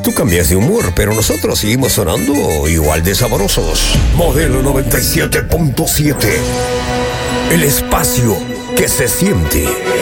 Tú cambias de humor, pero nosotros seguimos sonando igual de sabrosos. Modelo 97.7. El espacio que se siente.